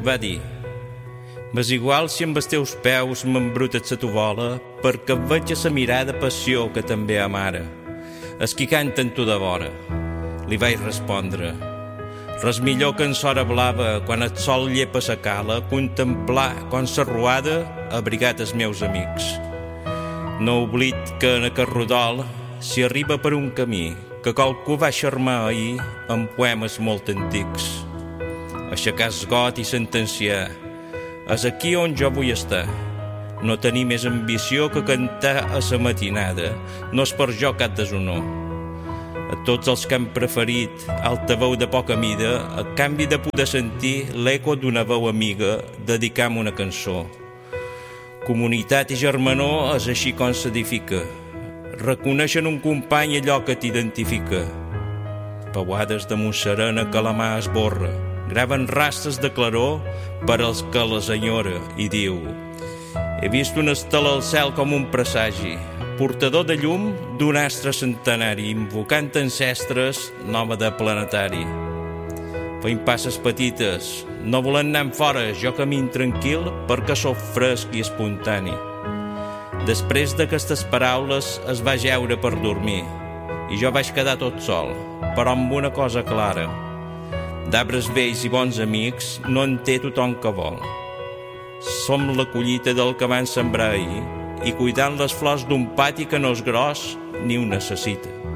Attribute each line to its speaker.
Speaker 1: va dir: «M'és igual si amb els teus peus m'embrutes la tovola, perquè et veig a la mirada passió que també amara. És qui canta en tu de vora». Li vaig respondre: «Res millor que en s'hora blava, quan el sol llepa sa cala, contemplar com sa ruada ha abrigat els meus amics. No oblid que en aquest rodol s'hi arriba per un camí que qualcú va xermar ahir amb poemes molt antics. Aixecar el got i sentenciar: és aquí on jo vull estar. No tenir més ambició que cantar a sa matinada, no és per jo cap deshonor. A tots els que han preferit altaveu de poca mida, a canvi de poder sentir l'eco d'una veu amiga, dedicam una cançó. Comunitat i germanor és així com s'edifica. Reconeix en un company allò que t'identifica. Pauades de Montserena que la mà esborra, graven rastres de claror per als que les enyora, i diu: he vist una estela al cel com un presagi, portador de llum d'un astre centenari, invocant ancestres nòmada planetari. Feim passes petites, no volent anar fora, jo camin tranquil perquè sóc fresc i espontani. Després d'aquestes paraules es va jeure per dormir i jo vaig quedar tot sol, però amb una cosa clara: d'arbres vells i bons amics no en té tothom que vol. Som la collita del que van sembrar ahir i cuidant les flors d'un pati que no és gros ni ho necessita.